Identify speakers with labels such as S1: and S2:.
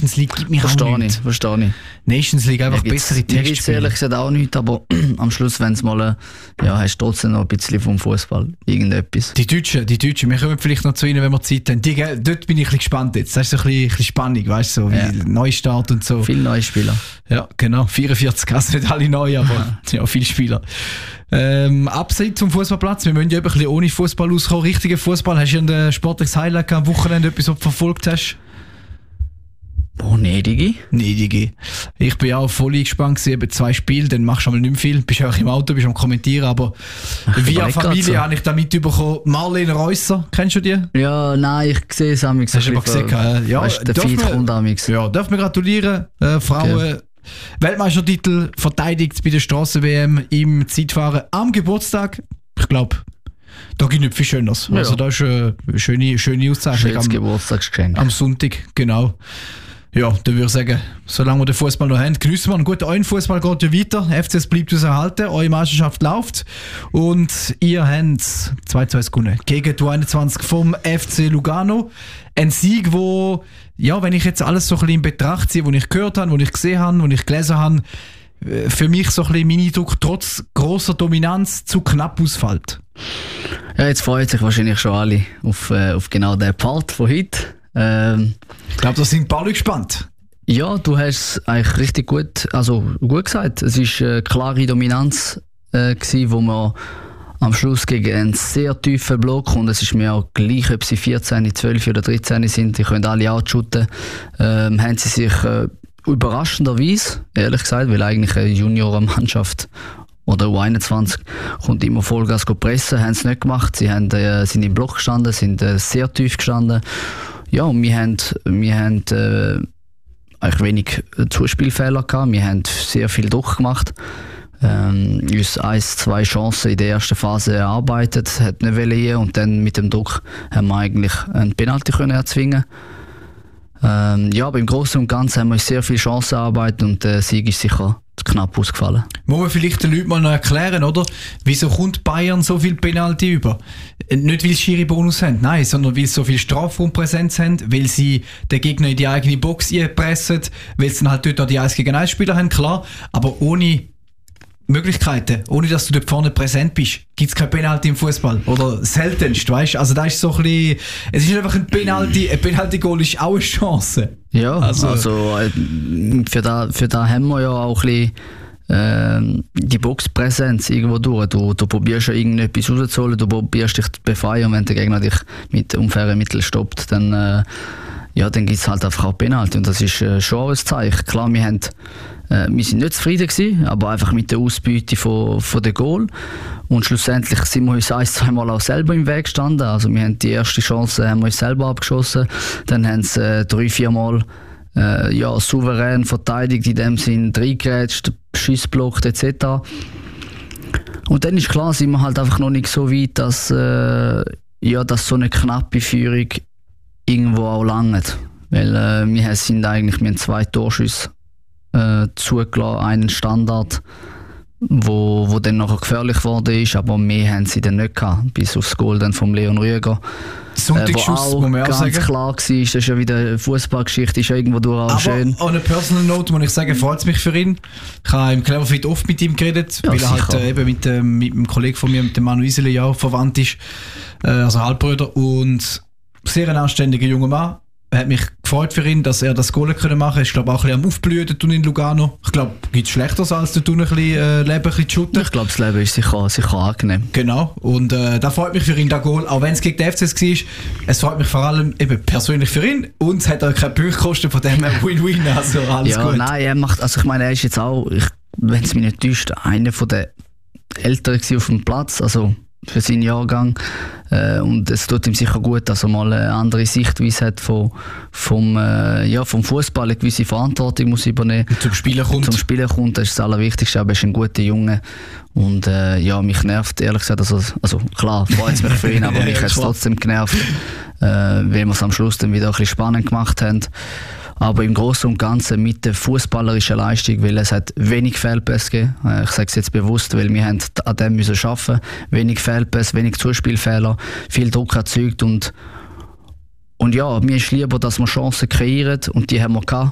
S1: Nations League gibt mir auch nichts.
S2: Verstehe ich.
S1: Nations League einfach bessere
S2: Testspiele. Mir gibt es
S1: Testspiele.
S2: ehrlich gesagt auch nichts, aber am Schluss, wenn es mal, hast du trotzdem noch ein bisschen vom Fußball irgendetwas.
S1: Die Deutschen, wir kommen vielleicht noch zu ihnen, wenn wir Zeit haben. Dort bin ich ein bisschen gespannt jetzt. Das ist so ein bisschen Spannung, weißt du, so wie Neustart und so.
S2: Viele neue Spieler.
S1: Ja, genau. 44, also nicht alle neu, aber ja, viele Spieler. Abseits vom Fußballplatz, wir müssen ja ein bisschen ohne Fußball auskommen. Richtiger Fußball, hast du ein sportliches Highlight am Wochenende, etwas, was du verfolgt hast?
S2: Nedige.
S1: Ich bin ja auch voll gespannt gewesen, eben 2 Spiele, dann machst du einmal nicht mehr viel, bist auch im Auto, bist am Kommentieren, aber via Familie habe ich da mitbekommen. Marlene Reusser, kennst du die?
S2: Ja, nein, ich sehe es amigs.
S1: Hast du aber gesehen? Ja,
S2: weißt, der Feed kommt amigs.
S1: Ja, darf mir gratulieren, Frauen. Okay. Weltmeistertitel verteidigt bei der Strassen-WM im Zeitfahren am Geburtstag. Ich glaube, da gibt es nicht viel Schöneres. Ja. Also da ist eine schöne Auszeichnung.
S2: Schönes Geburtstagsgeschenk.
S1: Am Sonntag, genau. Ja, dann würde ich sagen, solange wir den Fußball noch haben, geniessen wir. Gut, euer Fußball geht ja weiter. FCS bleibt uns erhalten. Eure Meisterschaft läuft. Und ihr habt 2-2 gewonnen gegen die 21 vom FC Lugano. Ein Sieg, wo, ja, wenn ich jetzt alles so ein bisschen in Betracht ziehe, was ich gehört habe, was ich gesehen habe, was ich gelesen habe, für mich so ein bisschen mein Eindruck, trotz grosser Dominanz zu knapp ausfällt.
S2: Ja, jetzt freuen sich wahrscheinlich schon alle auf genau den Part von heute.
S1: Ich glaube, da sind ein paar Leute gespannt.
S2: Ja, du hast es eigentlich richtig gut gesagt. Es war eine klare Dominanz, wo wir am Schluss gegen einen sehr tiefen Block, und es ist mir auch gleich, ob sie 14, 12 oder 13 sind, die können alle outshooten, haben sie sich überraschenderweise, ehrlich gesagt, weil eigentlich eine Juniorenmannschaft oder U21 kommt immer Vollgas pressen, haben es nicht gemacht. Sie sind im Block gestanden, sind sehr tief gestanden. Ja, und wir haben eigentlich wenig Zuspielfehler gehabt. Wir haben sehr viel Druck gemacht. Uns 1-2 Chancen in der ersten Phase erarbeitet, hat nicht wollen, und dann mit dem Druck haben wir eigentlich einen Penalty können erzwingen. Ja, aber im Großen und Ganzen haben wir uns sehr viele Chancen erarbeitet, und der Sieg ist sicher knapp ausgefallen.
S1: Muss man vielleicht den Leuten mal noch erklären, oder? Wieso kommt Bayern so viel Penalty über? Nicht, weil sie Schiri-Bonus haben, nein, sondern weil sie so viel Strafraumpräsenz haben, weil sie den Gegner in die eigene Box einpressen, weil sie dann halt dort auch die 1-gegen-1-Spieler haben, klar, aber ohne Möglichkeiten, ohne dass du dort vorne präsent bist, gibt es kein Penalty im Fußball. Oder seltenst, weißt du? Also da ist so ein bisschen, es ist einfach ein Penalty-Goal ist auch eine Chance.
S2: Ja, also für da haben wir ja auch ein bisschen die Boxpräsenz irgendwo durch. Du probierst ja irgendetwas rauszuholen, du probierst dich zu befreien, und wenn der Gegner dich mit unfairen Mitteln stoppt, dann gibt es halt einfach auch Penalty, und das ist schon ein Zeichen. Klar, wir sind nicht zufrieden gewesen, aber einfach mit der Ausbeute von der Goal. Und schlussendlich sind wir uns 1-2 Mal auch selber im Weg gestanden. Also wir haben die erste Chance haben wir uns selber abgeschossen. Dann haben sie 3-4 Mal souverän verteidigt, in dem Sinn reingrätscht, Schuss blockt etc. Und dann ist klar, sind wir halt einfach noch nicht so weit, dass so eine knappe Führung irgendwo auch langt. Weil wir haben 2 Torschüsse zugelassen, einen Standard, wo dann nachher gefährlich geworden ist, aber mehr haben sie dann nicht gehabt, bis aufs Goal dann vom Leon Rüeger.
S1: Sonntagsschuss, muss man auch sagen.
S2: Ganz klar war, das ist ja wieder Fußballgeschichte, ist ja irgendwo durch auch schön.
S1: Aber on a personal note muss ich sagen, freut es mich für ihn. Ich habe im Cleverfit oft mit ihm geredet, weil er halt eben mit einem Kollegen von mir, mit dem Manu Iseli, ja verwandt ist, also Halbbrüder, und sehr ein anständiger junger Mann. Hat mich gefreut für ihn, dass er das Goal machen konnte. Ich glaube auch ein bisschen am Aufblühen in Lugano. Ich glaube, gibt es Schlechteres als ein bisschen Leben ein bisschen zu shooten.
S2: Ich glaube, das Leben ist sicher angenehm.
S1: Genau. Und da freut mich für ihn, das Goal. Auch wenn es gegen den FCS war, es freut mich vor allem eben persönlich für ihn. Und es hat auch keine Punkte gekostet, von dem Win-Win. Also alles gut.
S2: Nein, er ist jetzt auch, wenn es mich nicht täuscht, einer der Älteren auf dem Platz. Also für seinen Jahrgang. Und es tut ihm sicher gut, dass er mal eine andere Sichtweise hat vom Fußball, eine gewisse Verantwortung muss übernehmen.
S1: Und zum Spielen kommt, das ist das Allerwichtigste, aber er ist ein guter Junge. Und mich nervt, ehrlich gesagt, also klar, freut es mich für ihn, aber mich hat es trotzdem genervt, weil wir es am Schluss dann wieder ein bisschen spannend gemacht haben. Aber im Großen und Ganzen mit der fußballerischen Leistung, weil es hat wenig Fehlpässe gegeben. Ich sage es jetzt bewusst, weil wir haben an dem müssen arbeiten. Wenig Fehlpässe, wenig Zuspielfehler, viel Druck erzeugt, und ja, mir ist lieber, dass wir Chancen kreieren, und die haben wir gehabt.